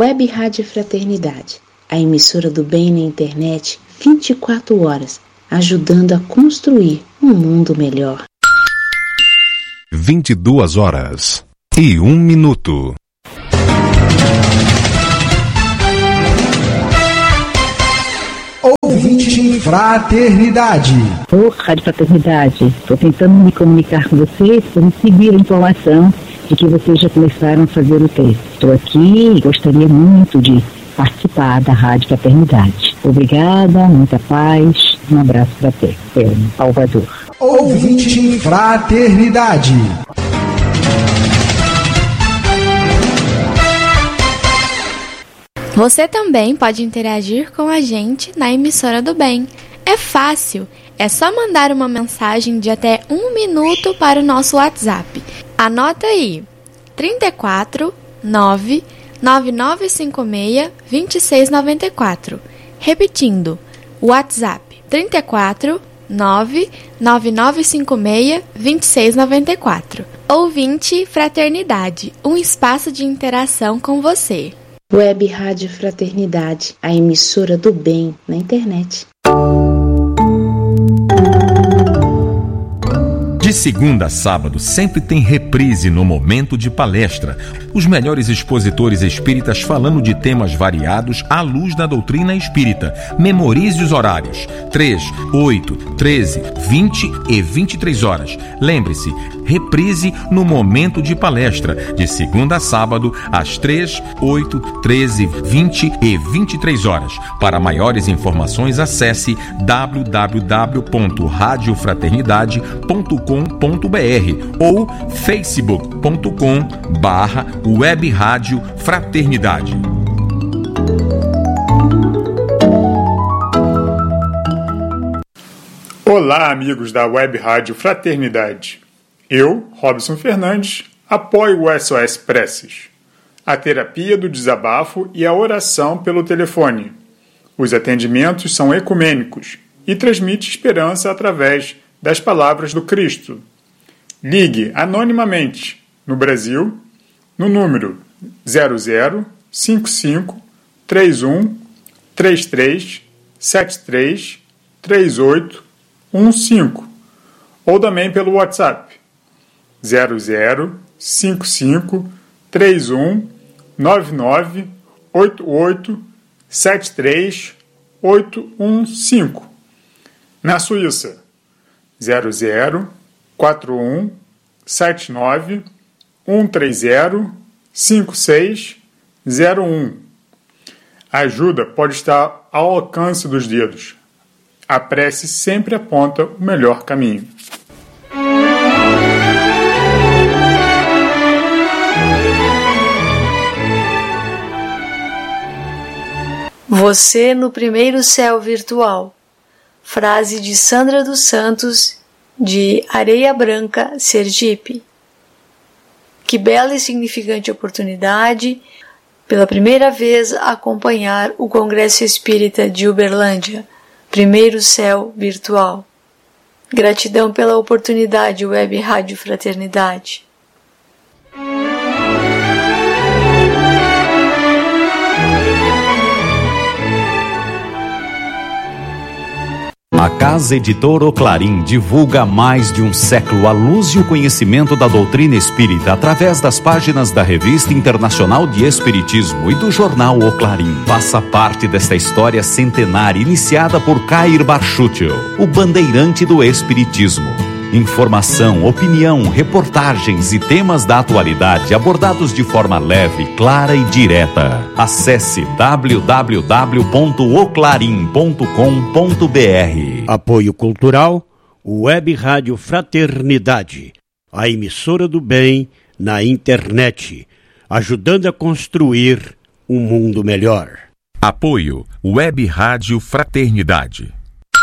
Web Rádio Fraternidade, a emissora do bem na internet, 24 horas, ajudando a construir um mundo melhor. 22 horas e 1 minuto. Ouvinte Fraternidade. Ô, Rádio Fraternidade, estou tentando me comunicar com vocês para receber a informação de que vocês já começaram a fazer o teste. Estou aqui e gostaria muito de participar da Rádio Fraternidade. Obrigada, muita paz, um abraço fraterno. Salvador. Ouvinte Fraternidade. Você também pode interagir com a gente na emissora do bem. É fácil, é só mandar uma mensagem de até 1 minuto para o nosso WhatsApp. Anota aí, 34 9 9956 2694. Repetindo, WhatsApp 34 9 9956 2694. Ouvinte Fraternidade, um espaço de interação com você. Web Rádio Fraternidade, a emissora do bem na internet. De segunda a sábado sempre tem reprise no Momento de Palestra. Os melhores expositores espíritas falando de temas variados à luz da doutrina espírita. Memorize os horários: 3, 8, 13, 20 e 23 horas. Lembre-se, reprise no Momento de Palestra, de segunda a sábado, às 3, 8, 13, 20 e 23 horas. Para maiores informações, acesse www.radiofraternidade.com.br ou facebook.com/Web Rádio Fraternidade. Olá, amigos da Web Rádio Fraternidade. Eu, Robson Fernandes, apoio o SOS Preces, a terapia do desabafo e a oração pelo telefone. Os atendimentos são ecumênicos e transmite esperança através das palavras do Cristo. Ligue anonimamente no Brasil no número 0055 31 33 73 38 15 ou também pelo WhatsApp 0055 31 99 88 73 815. Na Suíça 0041 79 130 5601. A ajuda pode estar ao alcance dos dedos. A prece sempre aponta o melhor caminho. Você no primeiro céu virtual. Frase de Sandra dos Santos, de Areia Branca, Sergipe. Que bela e significante oportunidade, pela primeira vez, acompanhar o Congresso Espírita de Uberlândia, primeiro céu virtual. Gratidão pela oportunidade, Web Rádio Fraternidade. A Casa Editora O Clarim divulga há mais de um século a luz e o conhecimento da doutrina espírita através das páginas da Revista Internacional de Espiritismo e do jornal O Clarim. Faça parte desta história centenária iniciada por Kair Barchutel, o bandeirante do Espiritismo. Informação, opinião, reportagens e temas da atualidade abordados de forma leve, clara e direta. Acesse www.oclarim.com.br. Apoio Cultural, Web Rádio Fraternidade, a emissora do bem na internet, ajudando a construir um mundo melhor. Apoio Web Rádio Fraternidade.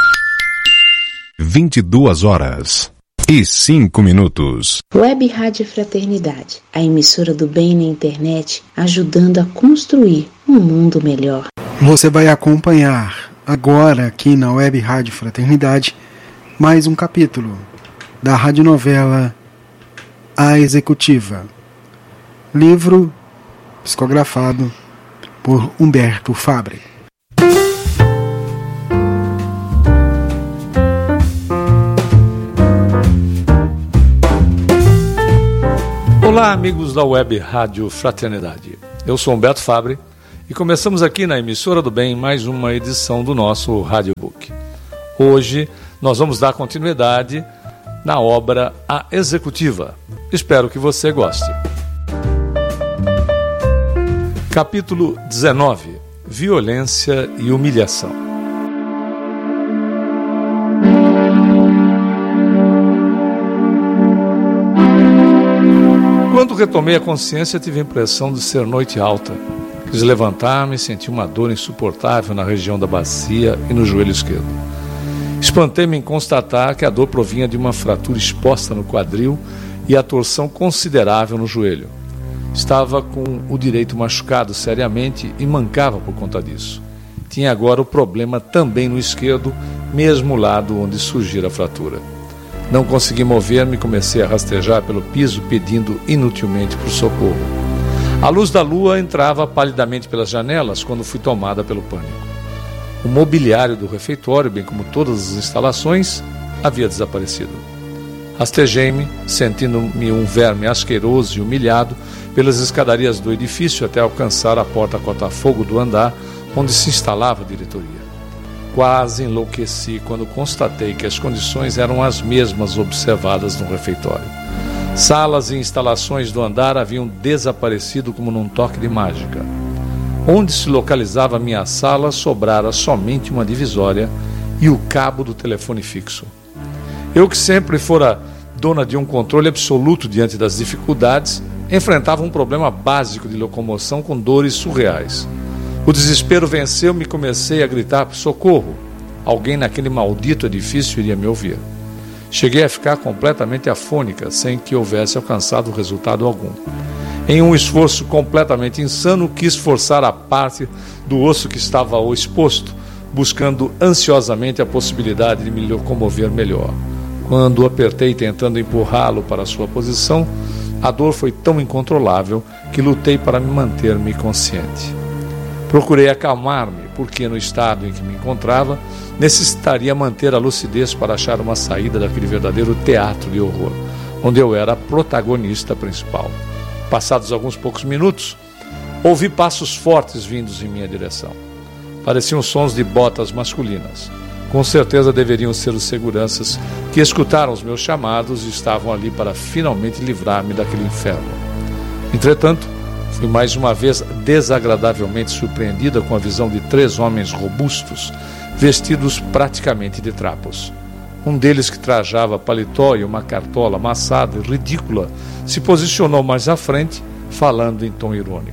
22 horas e 5 minutos. Web Rádio Fraternidade, a emissora do bem na internet, ajudando a construir um mundo melhor. Você vai acompanhar agora aqui na Web Rádio Fraternidade mais um capítulo da radionovela A Executiva, livro psicografado por Humberto Fabre. Olá, amigos da Web Rádio Fraternidade. Eu sou Humberto Fabre e começamos aqui na Emissora do Bem mais uma edição do nosso Radiobook. Hoje nós vamos dar continuidade na obra A Executiva. Espero que você goste. Capítulo 19. Violência e humilhação. Quando retomei a consciência, tive a impressão de ser noite alta. Quis levantar-me e senti uma dor insuportável na região da bacia e no joelho esquerdo. Espantei-me em constatar que a dor provinha de uma fratura exposta no quadril e a torção considerável no joelho. Estava com o direito machucado seriamente e mancava por conta disso. Tinha agora o problema também no esquerdo, mesmo lado onde surgira a fratura. Não consegui mover-me e comecei a rastejar pelo piso, pedindo inutilmente por socorro. A luz da lua entrava palidamente pelas janelas quando fui tomada pelo pânico. O mobiliário do refeitório, bem como todas as instalações, havia desaparecido. Rastejei-me, sentindo-me um verme asqueroso e humilhado, pelas escadarias do edifício até alcançar a porta corta-fogo do andar onde se instalava a diretoria. Quase enlouqueci quando constatei que as condições eram as mesmas observadas no refeitório. Salas e instalações do andar haviam desaparecido como num toque de mágica. Onde se localizava a minha sala, sobrara somente uma divisória e o cabo do telefone fixo. Eu, que sempre fora dona de um controle absoluto diante das dificuldades, enfrentava um problema básico de locomoção com dores surreais. O desespero venceu-me e comecei a gritar por socorro. Alguém naquele maldito edifício iria me ouvir. Cheguei a ficar completamente afônica, sem que houvesse alcançado resultado algum. Em um esforço completamente insano, quis forçar a parte do osso que estava exposto, buscando ansiosamente a possibilidade de me locomover melhor. Quando o apertei tentando empurrá-lo para sua posição, a dor foi tão incontrolável que lutei para me manter-me consciente. Procurei acalmar-me, porque no estado em que me encontrava, necessitaria manter a lucidez para achar uma saída daquele verdadeiro teatro de horror, onde eu era a protagonista principal. Passados alguns poucos minutos, ouvi passos fortes vindos em minha direção. Pareciam sons de botas masculinas. Com certeza deveriam ser os seguranças que escutaram os meus chamados e estavam ali para finalmente livrar-me daquele inferno. Entretanto, fui mais uma vez desagradavelmente surpreendida com a visão de 3 homens robustos, vestidos praticamente de trapos. Um deles, que trajava paletó e uma cartola amassada e ridícula, se posicionou mais à frente, falando em tom irônico.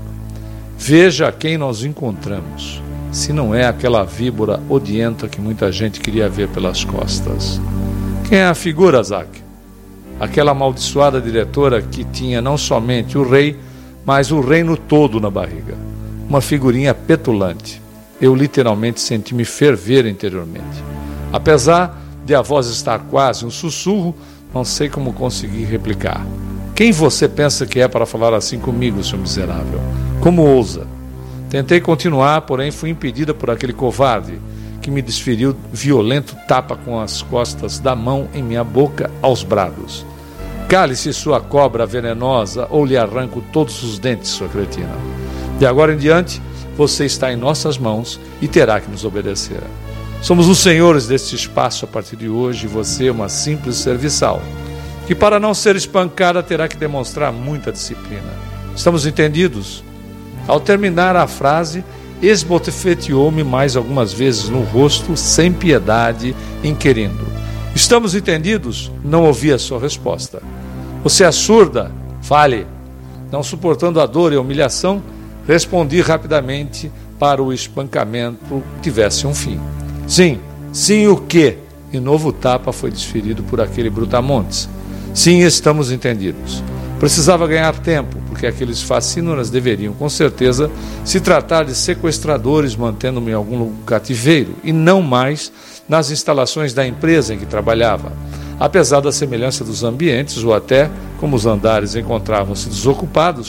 Veja quem nós encontramos, se não é aquela víbora odienta que muita gente queria ver pelas costas. Quem é a figura, Zack? Aquela amaldiçoada diretora que tinha não somente o rei, mas o reino todo na barriga. Uma figurinha petulante. Eu literalmente senti-me ferver interiormente. Apesar de a voz estar quase um sussurro, não sei como consegui replicar. Quem você pensa que é para falar assim comigo, seu miserável? Como ousa? Tentei continuar, porém fui impedida por aquele covarde que me desferiu violento tapa com as costas da mão em minha boca aos brados. Cale-se, sua cobra venenosa, ou lhe arranco todos os dentes, sua cretina. De agora em diante, você está em nossas mãos e terá que nos obedecer. Somos os senhores deste espaço a partir de hoje e você é uma simples serviçal, que para não ser espancada terá que demonstrar muita disciplina. Estamos entendidos? Ao terminar a frase, esbofeteou-me mais algumas vezes no rosto, sem piedade, inquirindo: estamos entendidos? Não ouvi a sua resposta. Você é surda? Fale. Não suportando a dor e a humilhação, respondi rapidamente para o espancamento tivesse um fim. Sim, sim o quê? E novo tapa foi desferido por aquele brutamontes. Sim, estamos entendidos. Precisava ganhar tempo, porque aqueles facínoras deveriam, com certeza, se tratar de sequestradores mantendo-me em algum cativeiro, e não mais nas instalações da empresa em que trabalhava. Apesar da semelhança dos ambientes, ou até como os andares encontravam-se desocupados,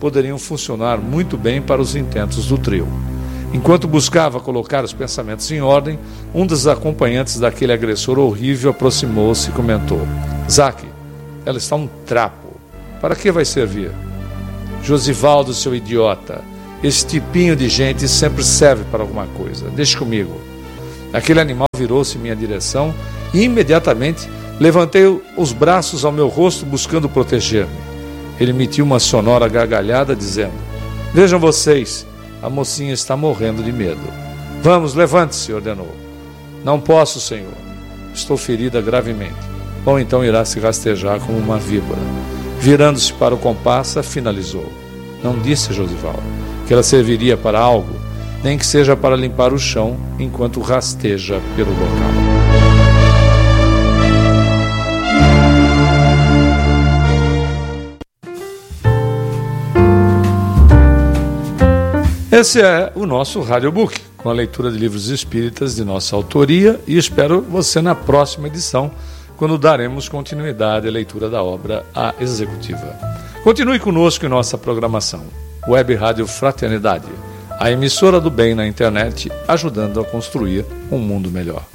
poderiam funcionar muito bem para os intentos do trio. Enquanto buscava colocar os pensamentos em ordem, um dos acompanhantes daquele agressor horrível aproximou-se e comentou: Zaque, ela está um trapo. Para que vai servir? Josivaldo, seu idiota, esse tipinho de gente sempre serve para alguma coisa. Deixe comigo. Aquele animal virou-se em minha direção e imediatamente levantei os braços ao meu rosto buscando proteger-me. Ele emitiu uma sonora gargalhada dizendo: Vejam vocês, a mocinha está morrendo de medo. Vamos, levante-se, ordenou. Não posso, senhor. Estou ferida gravemente. Ou então irá se rastejar como uma víbora. Virando-se para o comparsa, finalizou. Não disse, Josivaldo, que ela serviria para algo, nem que seja para limpar o chão enquanto rasteja pelo local. Esse é o nosso Radiobook, com a leitura de livros espíritas de nossa autoria, e espero você na próxima edição, quando daremos continuidade à leitura da obra A Executiva. Continue conosco em nossa programação. Web Rádio Fraternidade, a emissora do bem na internet, ajudando a construir um mundo melhor.